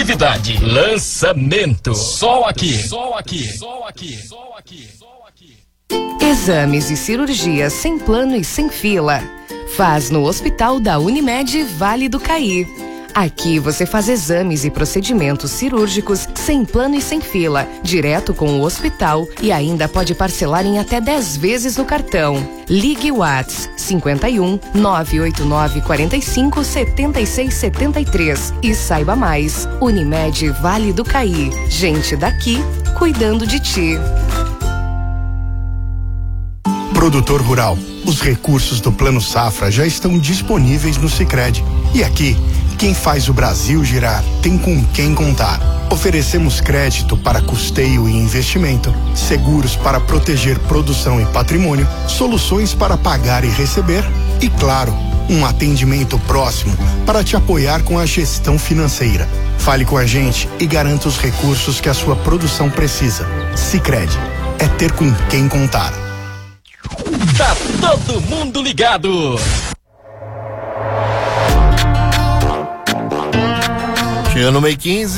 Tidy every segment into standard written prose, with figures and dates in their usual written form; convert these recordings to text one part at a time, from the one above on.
exclusividade. Lançamento. Só aqui. Exames e cirurgias sem plano e sem fila. Faz no Hospital da Unimed Vale do Caí. Aqui você faz exames e procedimentos cirúrgicos sem plano e sem fila, direto com o hospital e ainda pode parcelar em até 10 vezes no cartão. Ligue Whats 51 989 45 76 73 e saiba mais. Unimed Vale do Caí. Gente daqui cuidando de ti. Produtor rural, os recursos do Plano Safra já estão disponíveis no Sicredi. E aqui, quem faz o Brasil girar tem com quem contar. Oferecemos crédito para custeio e investimento, seguros para proteger produção e patrimônio, soluções para pagar e receber e, claro, um atendimento próximo para te apoiar com a gestão financeira. Fale com a gente e garanta os recursos que a sua produção precisa. Sicredi, é ter com quem contar. Tá todo mundo ligado. Chegando no meio 15.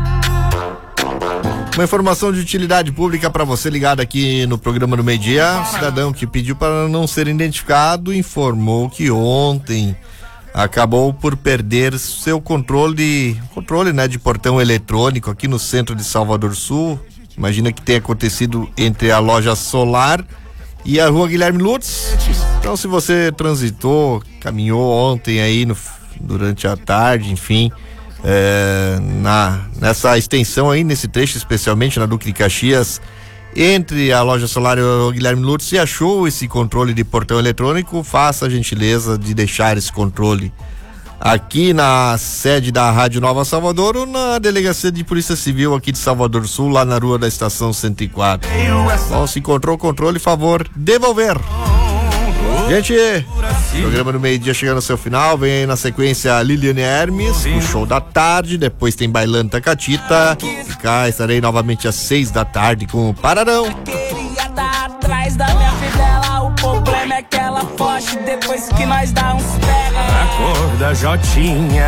Uma informação de utilidade pública para você ligado aqui no programa do meio-dia. O cidadão que pediu para não ser identificado informou que ontem acabou por perder seu controle, né, de portão eletrônico aqui no centro de Salvador Sul. Imagina que tenha acontecido entre a loja Solar e a rua Guilherme Lutz. Então, se você transitou, caminhou ontem aí durante a tarde, enfim, nessa extensão aí, nesse trecho, especialmente na Duque de Caxias, entre a loja Solar e a Guilherme Lutz, e achou esse controle de portão eletrônico, faça a gentileza de deixar esse controle aqui na sede da Rádio Nova Salvador ou na Delegacia de Polícia Civil aqui de Salvador Sul, lá na rua da Estação 104. Bom, se encontrou o controle, favor, devolver. Gente, o programa do meio-dia chegando ao seu final, vem aí na sequência Liliane Hermes, o show da tarde, depois tem Bailando Tacatita, e cá estarei novamente às 6 da tarde com o Paradão. Queria dar atrás da minha fidela, o problema é que ela foge depois que nós dá uns pega. A cor da Jotinha.